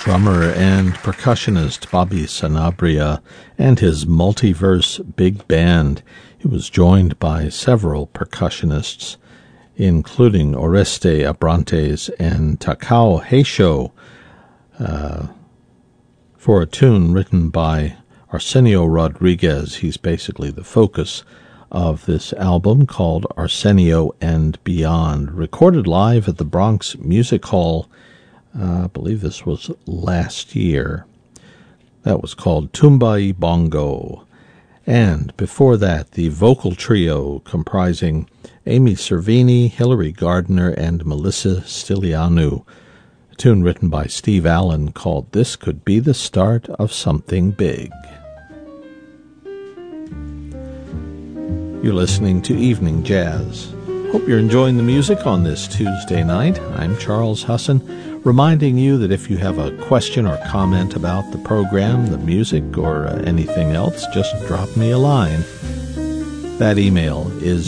drummer and percussionist Bobby Sanabria and his multiverse big band. He was joined by several percussionists, including Oreste Abrantes and Takao Heisho, for a tune written by Arsenio Rodriguez. He's basically the focus of this album, called Arsenio and Beyond, recorded live at the Bronx Music Hall. I believe this was last year. That was called Tumbai Bongo. And before that, the vocal trio comprising Amy Cervini, Hilary Gardner, and Melissa Stilianou, a tune written by Steve Allen called This Could Be the Start of Something Big. You're listening to Evening Jazz. Hope you're enjoying the music on this Tuesday night. I'm Charles Husson, reminding you that if you have a question or comment about the program, the music, or anything else, just drop me a line. That email is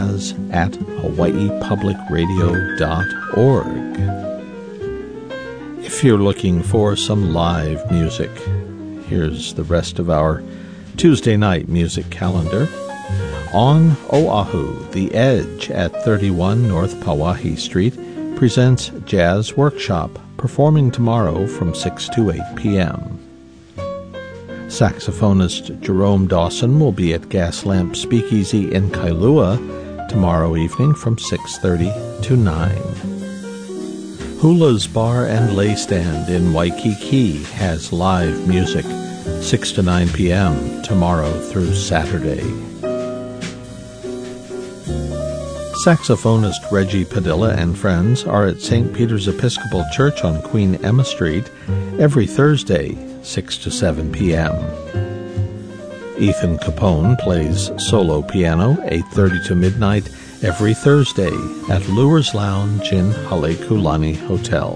jazz@hawaiipublicradio.org. If you're looking for some live music, here's the rest of our Tuesday night music calendar. On Oahu, The Edge at 31 North Pauahi Street presents Jazz Workshop, performing tomorrow from 6 to 8 p.m. Saxophonist Jerome Dawson will be at Gaslamp Speakeasy in Kailua tomorrow evening from 6:30 to 9. Hula's Bar and Lay Stand in Waikiki has live music 6 to 9 p.m. tomorrow through Saturday. Saxophonist Reggie Padilla and friends are at St. Peter's Episcopal Church on Queen Emma Street every Thursday, 6 to 7 p.m. Ethan Capone plays solo piano 8:30 to midnight every Thursday at Lures Lounge in Halekulani Hotel.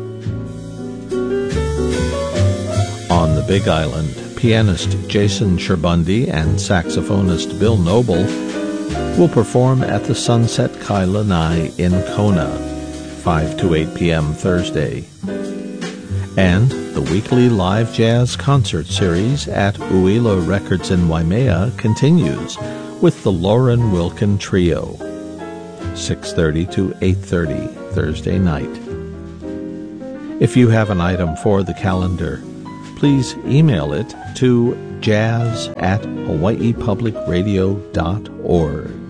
On the Big Island, pianist Jason Sherbundi and saxophonist Bill Noble will perform at the Sunset Kai Lanai in Kona, 5 to 8 p.m. Thursday. And the weekly live jazz concert series at Uila Records in Waimea continues with the Lauren Wilkin Trio, 6:30 to 8:30 Thursday night. If you have an item for the calendar, please email it to jazz@hawaiipublicradio.org.